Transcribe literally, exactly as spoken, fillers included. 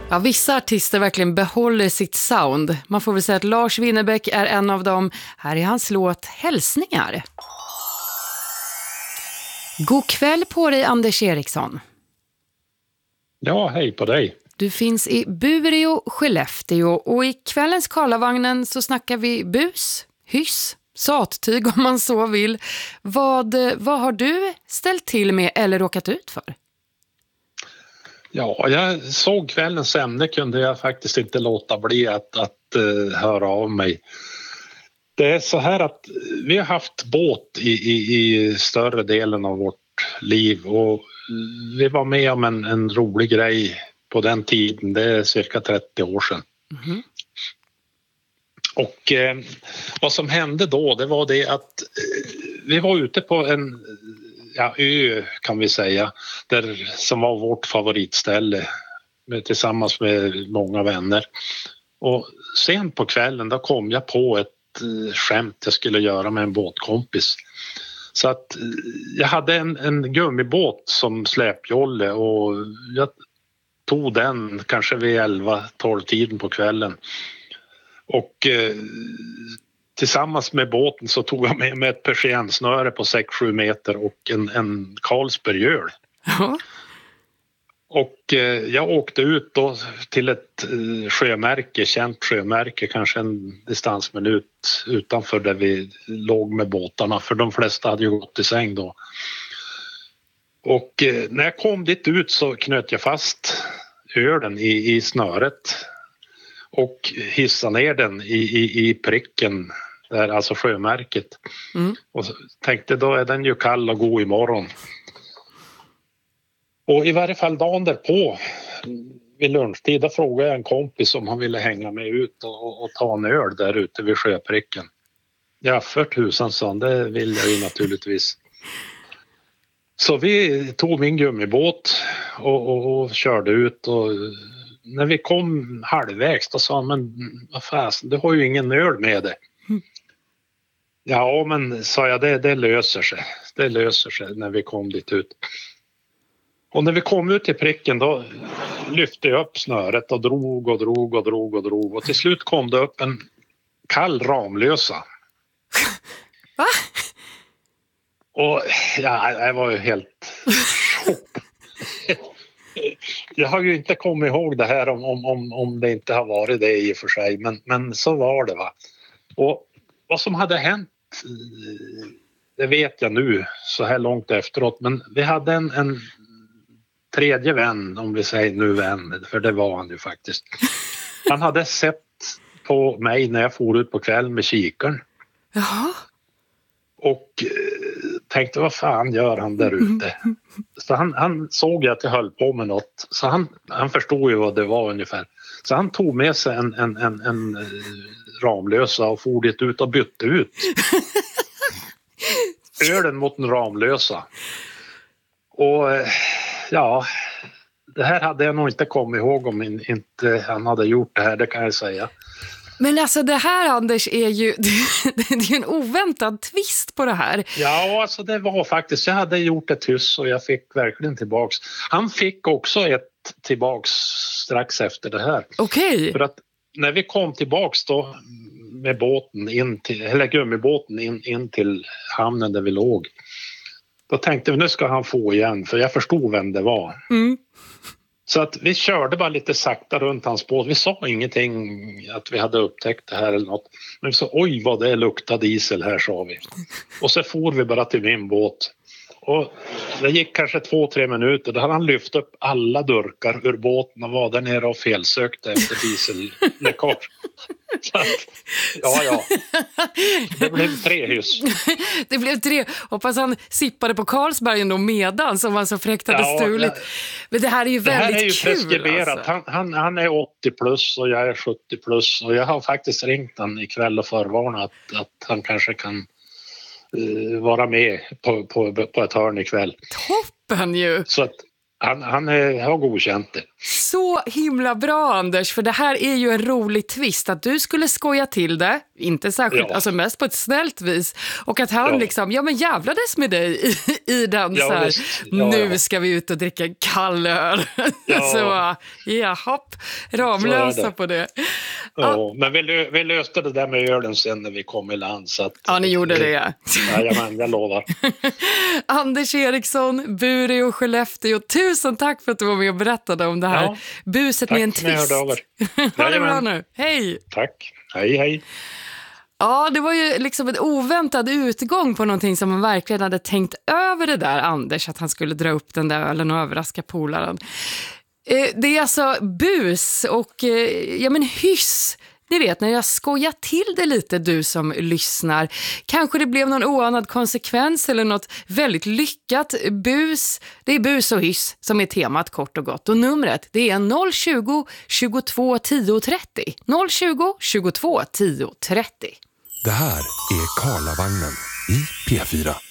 Ja, vissa artister verkligen behåller sitt sound. Man får väl säga att Lars Winnerbäck är en av dem. Här är hans låt Hälsningar. God kväll på dig, Anders Eriksson. Ja, hej på dig. Du finns i Bureå, Skellefteå, och i kvällens Karlavagnen så snackar vi bus, hyss, sattyg om man så vill. Vad, vad har du ställt till med eller råkat ut för? Ja, jag såg kvällens ämne, kunde jag faktiskt inte låta bli att, att uh, höra av mig. Det är så här att vi har haft båt i, i, i större delen av vårt liv, och vi var med om en, en rolig grej på den tiden, det är cirka trettio år sedan. Mm. Och eh, vad som hände då, det var det att eh, vi var ute på en ja, ö kan vi säga, där, som var vårt favoritställe med, tillsammans med många vänner. Och sen på kvällen då kom jag på ett eh, skämt jag skulle göra med en båtkompis. Så att eh, jag hade en, en gummibåt som släpjolle, och jag tog den kanske vid elva tolv tiden på kvällen. Och eh, tillsammans med båten så tog jag med mig ett persiennsnöre på sex sju meter och en, en Carlsbergöl. Ja. Och eh, jag åkte ut då till ett eh, sjömärke, känt sjömärke, kanske en distansminut utanför där vi låg med båtarna, för de flesta hade ju gått i säng då. Och eh, när jag kom dit ut så knöt jag fast ölen i, i snöret och hissade ner den i, i, i pricken där, alltså sjömärket. Mm. Och tänkte då är den ju kall och god imorgon. Och i varje fall dagen därpå vid lunchtid då frågade jag en kompis om han ville hänga med ut och, och, och ta en öl där ute vid sjöpricken. Ja, för tusan, sa han, det vill jag ju naturligtvis. Så vi tog min gummibåt och, och, och körde ut, och när vi kom halvvägs då sa han, men vad fasen, du har ju ingen öl med dig. Mm. Ja, men sa jag, det, det löser sig. Det löser sig när vi kom dit ut. Och när vi kom ut till pricken då lyfte jag upp snöret och drog och drog och drog och drog. Och till slut kom det upp en kall Ramlösa. Va? Och ja, jag var ju helt chock. Jag har ju inte kommit ihåg det här om, om, om det inte har varit det i och för sig. Men, men så var det, va. Och vad som hade hänt, det vet jag nu så här långt efteråt. Men vi hade en, en tredje vän, om vi säger nu vän, för det var han ju faktiskt. Han hade sett på mig när jag for ut på kvällen med kikaren. Jaha. Och eh, tänkte, vad fan gör han där ute? Så han, han såg att jag höll på med något. Så han, han förstod ju vad det var ungefär. Så han tog med sig en, en, en, en eh, Ramlösa och for dit ut och bytte ut ölen mot en Ramlösa. Och eh, ja, det här hade jag nog inte kommit ihåg om inte han hade gjort det här, det kan jag säga. Men alltså det här, Anders, är ju det är ju en oväntad twist på det här. Ja, alltså det var faktiskt, jag hade gjort ett hyss och jag fick verkligen tillbaks. Han fick också ett tillbaks strax efter det här. Okej. Okay. För att när vi kom tillbaks då med båten in till, eller gummibåten in, in till hamnen där vi låg. Då tänkte vi, nu ska han få igen, för jag förstod vem det var. Mm. Så att vi körde bara lite sakta runt hans båt. Vi sa ingenting att vi hade upptäckt det här eller något. Men vi sa, oj vad det luktar diesel här, sa vi. Och så for vi bara till min båt. Och det gick kanske två, tre minuter. Då hade han lyft upp alla dörkar ur båten och var där nere och felsökte efter dieselläckage. Så att, ja, ja. Det blev tre hyss. Det blev tre. Hoppas han sippade på Carlsberg ändå medan som var så fräckt hade ja, stulit. Men det här är ju väldigt kul. Det här är ju preskriberat. Alltså. Han, han, han är åttio plus och jag är sjuttio plus. Och jag har faktiskt ringt han ikväll och förvarnat att, att han kanske kan uh, vara med på, på, på ett hörn ikväll. Toppen ju! Så att, Han, han är, har godkänt det. Så himla bra, Anders, för det här är ju en rolig twist att du skulle skoja till det, inte särskilt, ja. Alltså mest på ett snällt vis, och att han ja. liksom, ja men jävlades med dig i, i den ja, så här, ja, nu ja. ska vi ut och dricka en kall öl. Ja. Så, ja, hopp, Ramlösa det. På det. Ja, ja. Men vi, lö, vi löste det där med ölen sen när vi kom i land. Så att, ja, ni gjorde det. Ja, jajamän, jag lovar. Anders Eriksson, Bureå, Skellefteå, tusen tack för att du var med och berättade om det här. Ja. Buset med en twist. Ha det bra nu. Hej. Tack. Hej, hej. Ja, det var ju liksom en oväntad utgång på någonting som man verkligen hade tänkt över det där, Anders, att han skulle dra upp den där ölen och överraska polaren. Det är alltså bus och ja men hyss. Ni vet, när jag skojar till det lite, du som lyssnar. Kanske det blev någon oanad konsekvens eller något väldigt lyckat bus. Det är bus och hyss som är temat kort och gott. Och numret, det är noll tjugo, tjugotvå, tio, trettio. noll tjugo, tjugotvå, tio, trettio. Det här är Karlavagnen i P fyra.